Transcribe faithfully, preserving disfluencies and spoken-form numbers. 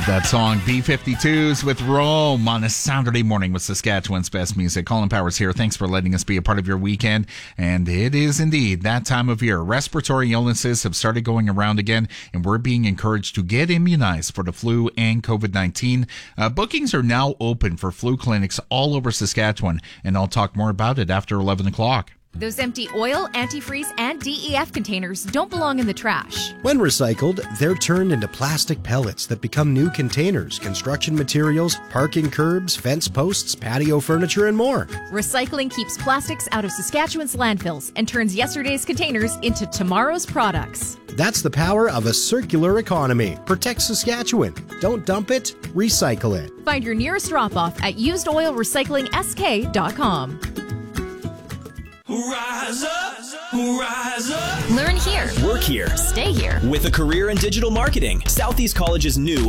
Love that song. B fifty-twos with Rome on a Saturday morning with Saskatchewan's best music. Colin Powers here. Thanks for letting us be a part of your weekend. And it is indeed that time of year. Respiratory illnesses have started going around again, and we're being encouraged to get immunized for the flu and covid nineteen. Uh, bookings are now open for flu clinics all over Saskatchewan, and I'll talk more about it after eleven o'clock. Those empty oil, antifreeze, and D E F containers don't belong in the trash. When recycled, they're turned into plastic pellets that become new containers, construction materials, parking curbs, fence posts, patio furniture, and more. Recycling keeps plastics out of Saskatchewan's landfills and turns yesterday's containers into tomorrow's products. That's the power of a circular economy. Protect Saskatchewan. Don't dump it, recycle it. Find your nearest drop-off at used oil recycling s k dot com. Rise up, rise up. Learn here. Work here. Stay here. With a career in digital marketing, Southeast College's new